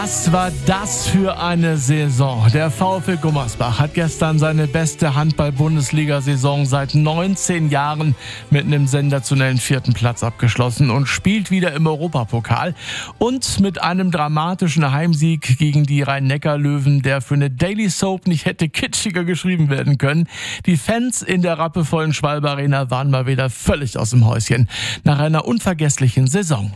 Was war das für eine Saison? Der VfL Gummersbach hat gestern seine beste Handball-Bundesliga-Saison seit 19 Jahren mit einem sensationellen 4. Platz abgeschlossen und spielt wieder im Europapokal und mit einem dramatischen Heimsieg gegen die Rhein-Neckar-Löwen, der für eine Daily Soap nicht hätte kitschiger geschrieben werden können. Die Fans in der rappevollen Schwalbe Arena waren mal wieder völlig aus dem Häuschen nach einer unvergesslichen Saison.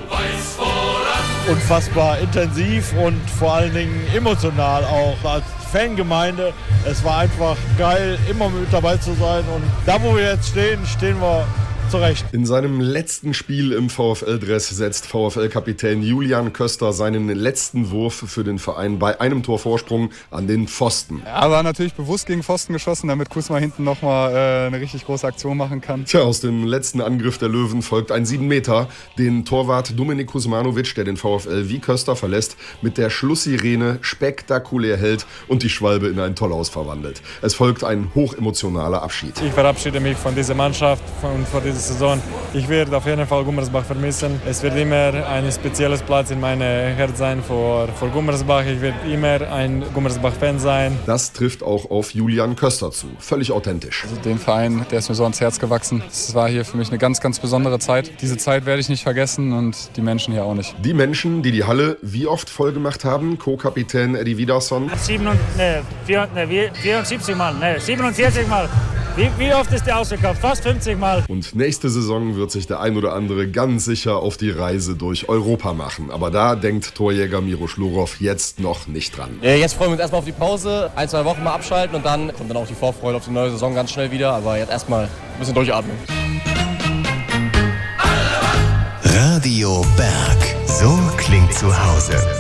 Unfassbar intensiv und vor allen Dingen emotional auch als Fangemeinde. Es war einfach geil, immer mit dabei zu sein und da, wo wir jetzt stehen, stehen wir zurecht. In seinem letzten Spiel im VfL-Dress setzt VfL-Kapitän Julian Köster seinen letzten Wurf für den Verein bei einem Tor Vorsprung an den Pfosten. Aber natürlich bewusst gegen Pfosten geschossen, damit Kusma hinten nochmal eine richtig große Aktion machen kann. Tja, aus dem letzten Angriff der Löwen folgt ein 7 Meter, den Torwart Dominik Kuzmanovic, der den VfL wie Köster verlässt, mit der Schlusssirene spektakulär hält und die Schwalbe in ein Tollhaus verwandelt. Es folgt ein hochemotionaler Abschied. Ich verabschiede mich von dieser Mannschaft und von dieser Saison. Ich werde auf jeden Fall Gummersbach vermissen. Es wird immer ein spezielles Platz in meinem Herz sein vor Gummersbach. Ich werde immer ein Gummersbach-Fan sein. Das trifft auch auf Julian Köster zu. Völlig authentisch. Also den Verein, der ist mir so ans Herz gewachsen. Es war hier für mich eine ganz, ganz besondere Zeit. Diese Zeit werde ich nicht vergessen und die Menschen hier auch nicht. Die Menschen, die die Halle wie oft voll gemacht haben, Co-Kapitän Eddie Wiederson. 74 Mal, 47 Mal. Wie oft ist der ausverkauft? Fast 50 Mal. Und nächste Saison wird sich der ein oder andere ganz sicher auf die Reise durch Europa machen. Aber da denkt Torjäger Miro Schlurov jetzt noch nicht dran. Jetzt freuen wir uns erstmal auf die Pause, 1-2 Wochen mal abschalten und dann kommt dann auch die Vorfreude auf die neue Saison ganz schnell wieder. Aber jetzt erstmal ein bisschen durchatmen. Radio Berg, so klingt zu Hause.